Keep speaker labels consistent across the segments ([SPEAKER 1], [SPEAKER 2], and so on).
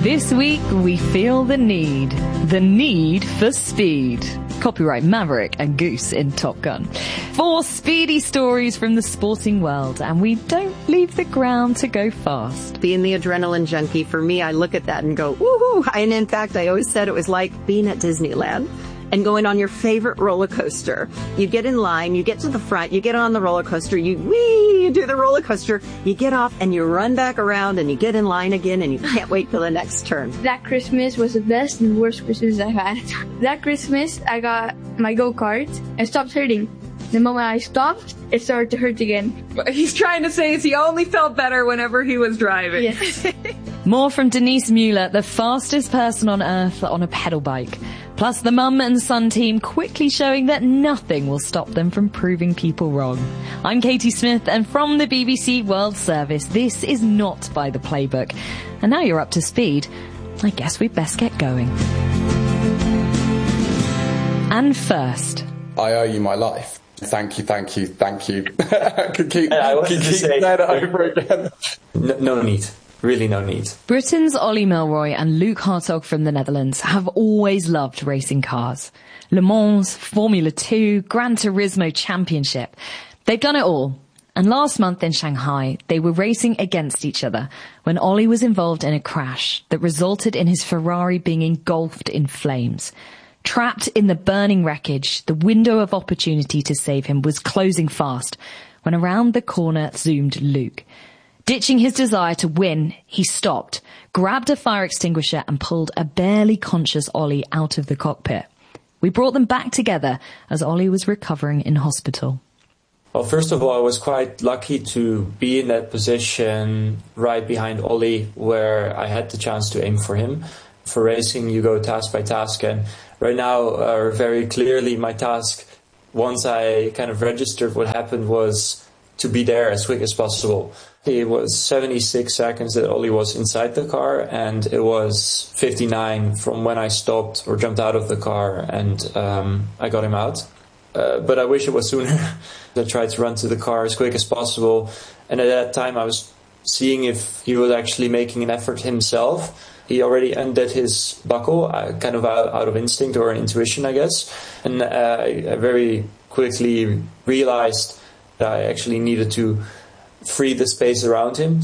[SPEAKER 1] This week we feel the need for speed. Copyright Maverick and Goose in Top Gun. 4 speedy stories from the sporting world, and we don't leave the ground to go fast.
[SPEAKER 2] Being the adrenaline junkie, for me, I look at that and go, woohoo! And in fact, I always said it was like being at Disneyland and going on your favorite roller coaster. You get in line, you get to the front, you get on the roller coaster, you do the roller coaster, you get off and you run back around and you get in line again and you can't wait till the next turn.
[SPEAKER 3] That Christmas was the best and worst Christmas I've had. That Christmas, I got my go-kart and stopped hurting. The moment I stopped, it started to hurt again.
[SPEAKER 4] What he's trying to say is he only felt better whenever he was driving.
[SPEAKER 3] Yes.
[SPEAKER 1] More from Denise Mueller, the fastest person on earth on a pedal bike. Plus the mum and son team quickly showing that nothing will stop them from proving people wrong. I'm Katie Smith, and from the BBC World Service, this is not by the playbook. And now you're up to speed, I guess we'd best get going. And first,
[SPEAKER 5] I owe you my life. Thank you. I could keep saying that over again.
[SPEAKER 6] No need. Really no need.
[SPEAKER 1] Britain's Ollie Milroy and Luke Hartog from the Netherlands have always loved racing cars. Le Mans, Formula 2, Gran Turismo Championship. They've done it all. And last month in Shanghai, they were racing against each other when Ollie was involved in a crash that resulted in his Ferrari being engulfed in flames. Trapped in the burning wreckage, the window of opportunity to save him was closing fast when around the corner zoomed Luke. Ditching his desire to win, he stopped, grabbed a fire extinguisher and pulled a barely conscious Ollie out of the cockpit. We brought them back together as Ollie was recovering in hospital.
[SPEAKER 6] Well, first of all, I was quite lucky to be in that position right behind Ollie where I had the chance to aim for him. For racing, you go task by task, and right now, very clearly, my task, once I kind of registered what happened, was to be there as quick as possible. It was 76 seconds that Ollie was inside the car, and it was 59 from when I stopped or jumped out of the car and I got him out. But I wish it was sooner. I tried to run to the car as quick as possible, and at that time I was seeing if he was actually making an effort himself. He already undid his buckle, kind of out of instinct or intuition, I guess. And I very quickly realized that I actually needed to free the space around him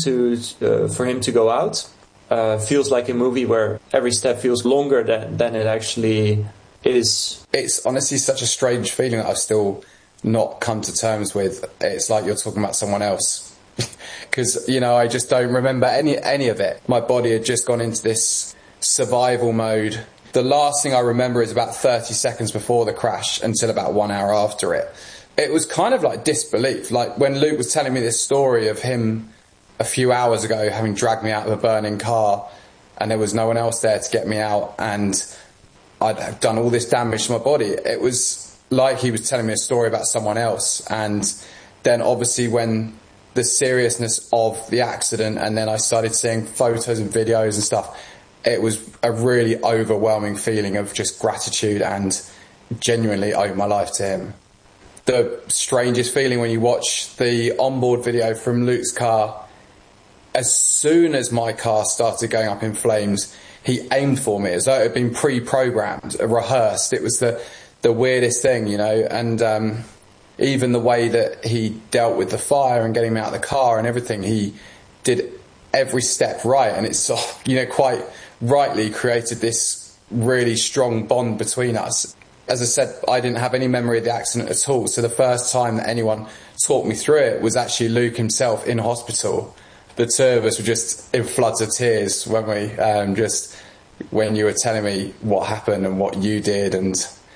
[SPEAKER 6] for him to go out. Feels like a movie where every step feels longer than it actually is.
[SPEAKER 5] It's honestly such a strange feeling that I've still not come to terms with. It's like you're talking about someone else. Because, I just don't remember any of it. My body had just gone into this survival mode. The last thing I remember is about 30 seconds before the crash until about 1 hour after it. It was kind of like disbelief. Like when Luke was telling me this story of him a few hours ago having dragged me out of a burning car and there was no one else there to get me out and I'd done all this damage to my body. It was like he was telling me a story about someone else. And then obviously when the seriousness of the accident and then I started seeing photos and videos and stuff, it was a really overwhelming feeling of just gratitude and genuinely owe my life to him. The strangest feeling when you watch the onboard video from Luke's car, as soon as my car started going up in flames, he aimed for me as though it had been pre-programmed, rehearsed. It was the weirdest thing, and even the way that he dealt with the fire and getting me out of the car and everything, he did every step right. And it's, quite rightly created this really strong bond between us. As I said, I didn't have any memory of the accident at all. So the first time that anyone talked me through it was actually Luke himself in hospital. The two of us were just in floods of tears when when you were telling me what happened and what you did and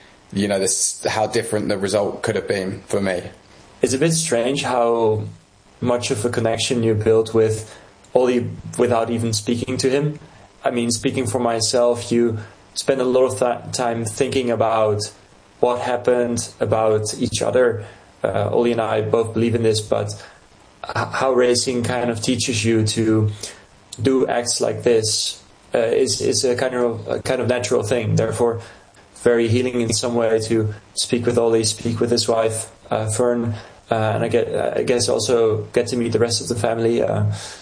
[SPEAKER 5] how different the result could have been for me.
[SPEAKER 6] It's a bit strange how much of a connection you built with Ollie without even speaking to him. I mean, speaking for myself, you spend a lot of time thinking about what happened, about each other. Ollie and I both believe in this, but how racing kind of teaches you to do acts like this is a kind of natural thing. Therefore, very healing in some way to speak with Ollie, speak with his wife, Fern, and I guess also get to meet the rest of the family.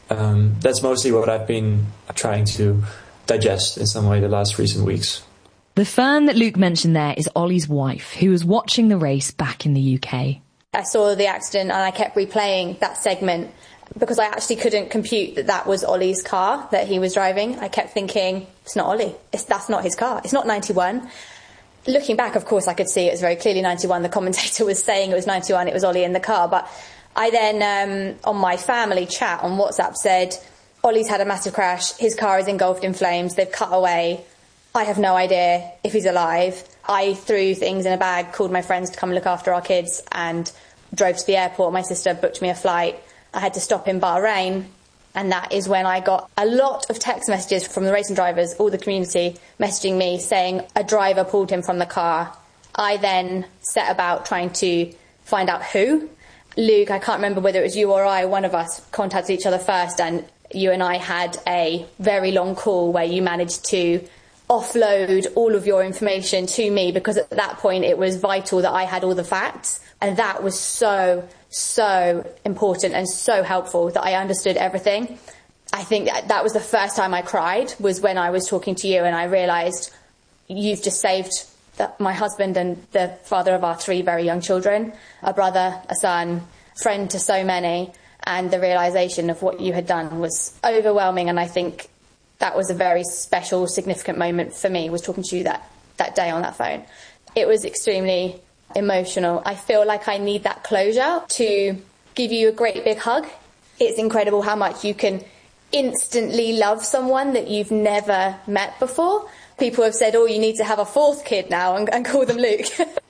[SPEAKER 6] That's mostly what I've been trying to digest in some way the last recent weeks.
[SPEAKER 1] The Fern that Luke mentioned there is Ollie's wife, who was watching the race back in the UK.
[SPEAKER 7] I saw the accident and I kept replaying that segment because I actually couldn't compute that that was Ollie's car that he was driving. I kept thinking, it's not Ollie. That's not his car. It's not 91. Looking back, of course, I could see it was very clearly 91. The commentator was saying it was 91. It was Ollie in the car. But I then, on my family chat on WhatsApp, said, Ollie's had a massive crash. His car is engulfed in flames. They've cut away. I have no idea if he's alive. I threw things in a bag, called my friends to come look after our kids, and drove to the airport. My sister booked me a flight. I had to stop in Bahrain, and that is when I got a lot of text messages from the racing drivers, all the community messaging me saying a driver pulled him from the car. I then set about trying to find out who. Luke, I can't remember whether it was you or I, one of us contacted each other first, and you and I had a very long call where you managed to offload all of your information to me, because at that point it was vital that I had all the facts, and that was so important and so helpful that I understood everything. I think that was the first time I cried, was when I was talking to you and I realised you've just saved my husband and the father of our 3 very young children, a brother, a son, friend to so many, and the realisation of what you had done was overwhelming. And I think that was a very special, significant moment for me, was talking to you that day on that phone. It was extremely emotional. I feel like I need that closure to give you a great big hug. It's incredible how much you can instantly love someone that you've never met before. People have said, you need to have a 4th kid now and call them Luke.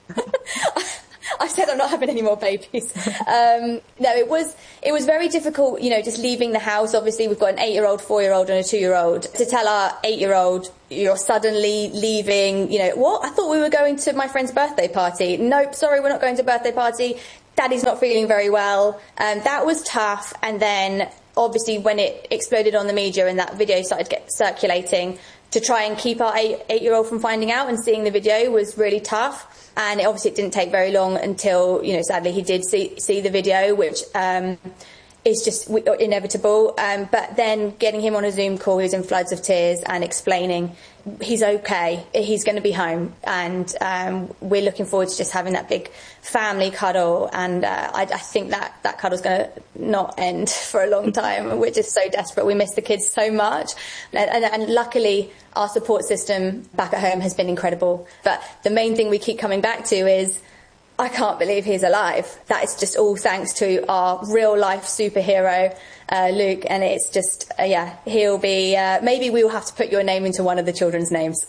[SPEAKER 7] I said I'm not having any more babies. No, it was very difficult, just leaving the house. Obviously, we've got an 8-year-old, 4-year-old and a 2-year-old. To tell our 8-year-old, you're suddenly leaving, what? I thought we were going to my friend's birthday party. Nope, sorry, we're not going to a birthday party. Daddy's not feeling very well. That was tough. And then, obviously, when it exploded on the media and that video started circulating, to try and keep our 8-year-old from finding out and seeing the video was really tough. And it didn't take very long until, sadly he did see the video, which is just inevitable. But then getting him on a Zoom call, he was in floods of tears and explaining he's okay, he's going to be home. And we're looking forward to just having that big family cuddle. And I think that cuddle's going to not end for a long time. We're just so desperate. We miss the kids so much. And luckily, our support system back at home has been incredible. But the main thing we keep coming back to is, I can't believe he's alive. That is just all thanks to our real life superhero, Luke. And it's just, he'll be, maybe we will have to put your name into one of the children's names.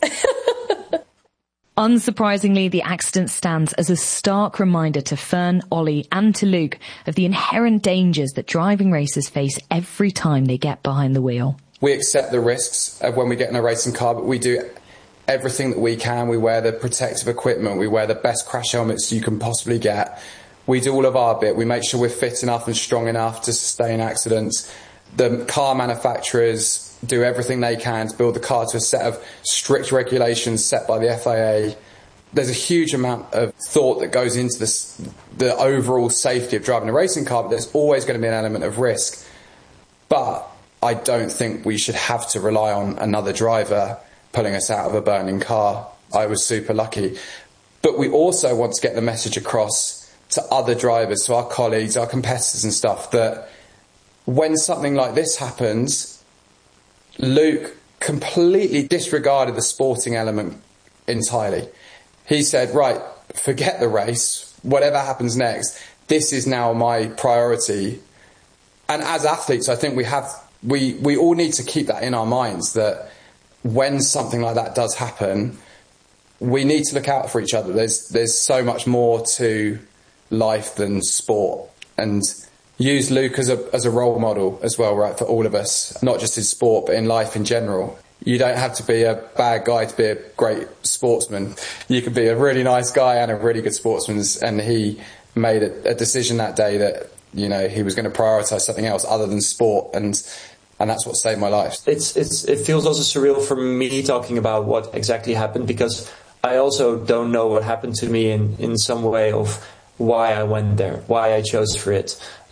[SPEAKER 1] Unsurprisingly, the accident stands as a stark reminder to Fern, Ollie and to Luke of the inherent dangers that driving racers face every time they get behind the wheel.
[SPEAKER 5] We accept the risks of when we get in a racing car, but we do everything that we can. We wear the protective equipment. We wear the best crash helmets you can possibly get. We do all of our bit. We make sure we're fit enough and strong enough to sustain accidents. The car manufacturers do everything they can to build the car to a set of strict regulations set by the FIA. There's a huge amount of thought that goes into the overall safety of driving a racing car, but there's always going to be an element of risk. But I don't think we should have to rely on another driver pulling us out of a burning car. I was super lucky. But we also want to get the message across to other drivers, to our colleagues, our competitors and stuff, that when something like this happens, Luke completely disregarded the sporting element entirely. He said, right, forget the race, whatever happens next, this is now my priority. And as athletes, I think we all need to keep that in our minds, that when something like that does happen, we need to look out for each other. There's so much more to life than sport, and use Luke as a role model as well, right, for all of us, not just in sport but in life in general. You don't have to be a bad guy to be a great sportsman. You can be a really nice guy and a really good sportsman, and he made a decision that day that he was going to prioritise something else other than sport, and that's what saved my life.
[SPEAKER 6] It feels also surreal for me talking about what exactly happened, because I also don't know what happened to me in some way of why I went there, why I chose for it.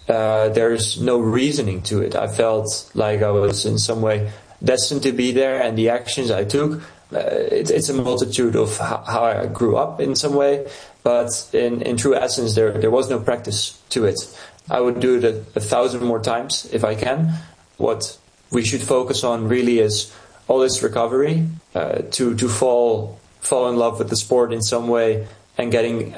[SPEAKER 6] there's no reasoning to it. I felt like I was in some way destined to be there, and the actions I took, it's a multitude of how I grew up in some way, but in true essence there was no practice to it. I would do it 1,000 more times if I can. What we should focus on really is all this recovery, to fall in love with the sport in some way and getting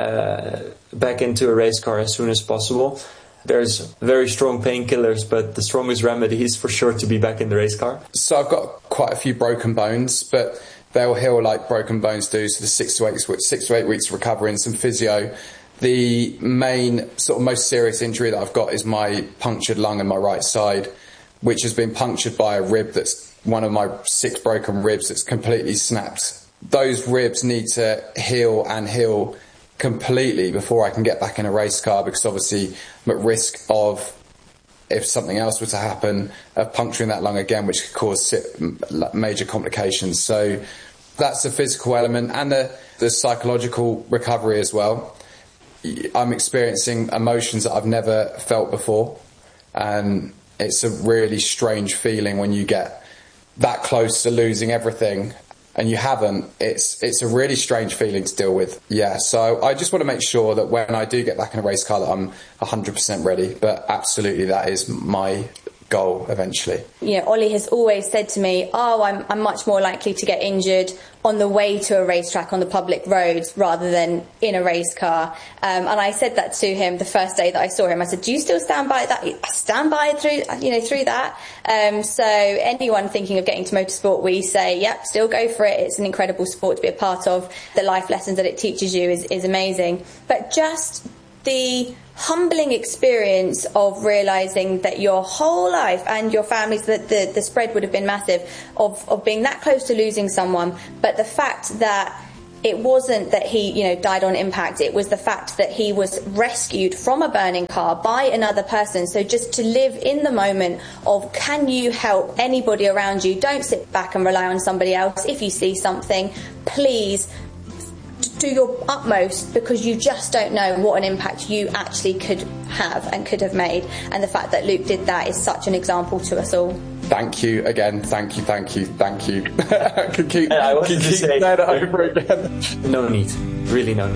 [SPEAKER 6] back into a race car as soon as possible. There's very strong painkillers, but the strongest remedy is for sure to be back in the race car.
[SPEAKER 5] So I've got quite a few broken bones, but they'll heal like broken bones do. So the 6 to 8 weeks recovery and some physio. The main sort of most serious injury that I've got is my punctured lung in my right side, which has been punctured by a rib that's one of my 6 broken ribs that's completely snapped. Those ribs need to heal completely before I can get back in a race car, because obviously I'm at risk of, if something else were to happen, of puncturing that lung again, which could cause major complications. So that's the physical element, and the psychological recovery as well. I'm experiencing emotions that I've never felt before, and it's a really strange feeling when you get that close to losing everything and you haven't. It's a really strange feeling to deal with. Yeah, so I just want to make sure that when I do get back in a race car that I'm 100% ready. But absolutely, that is my goal eventually.
[SPEAKER 7] You know, Ollie has always said to me, I'm much more likely to get injured on the way to a racetrack on the public roads rather than in a race car. And I said that to him the first day that I saw him. I said, do you still stand by that? I stand by it through that. So anyone thinking of getting to motorsport, we say, yep, still go for it. It's an incredible sport to be a part of. The life lessons that it teaches you is amazing. But just the humbling experience of realising that your whole life and your family's, that the spread would have been massive, of being that close to losing someone, but the fact that it wasn't that he, died on impact, it was the fact that he was rescued from a burning car by another person. So just to live in the moment of, can you help anybody around you? Don't sit back and rely on somebody else. If you see something, please do your utmost, because you just don't know what an impact you actually could have and could have made. And the fact that Luke did that is such an example to us all.
[SPEAKER 5] Thank you again. Thank you. I could keep
[SPEAKER 6] saying
[SPEAKER 5] that over again.
[SPEAKER 6] No need. Really no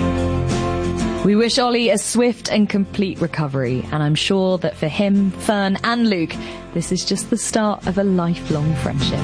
[SPEAKER 6] need.
[SPEAKER 1] We wish Ollie a swift and complete recovery, and I'm sure that for him, Fern and Luke, this is just the start of a lifelong friendship.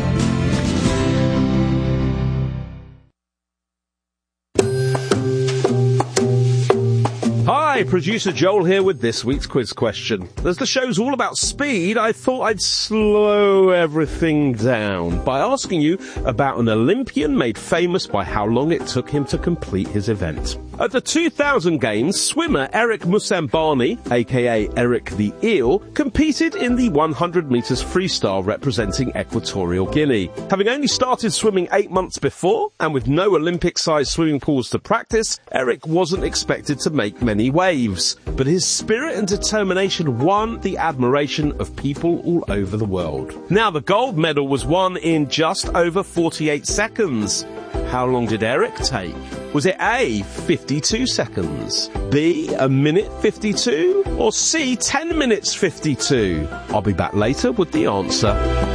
[SPEAKER 8] Hi, producer Joel here with this week's quiz question. As the show's all about speed, I thought I'd slow everything down by asking you about an Olympian made famous by how long it took him to complete his event. At the 2000 Games, swimmer Eric Musambani, aka Eric the Eel, competed in the 100 metres freestyle representing Equatorial Guinea. Having only started swimming 8 months before, and with no Olympic-sized swimming pools to practice, Eric wasn't expected to make many waves, but his spirit and determination won the admiration of people all over the world. Now, the gold medal was won in just over 48 seconds. How long did Eric take? Was it A, 52 seconds, B, a minute 52, or C, 10 minutes 52? I'll be back later with the answer.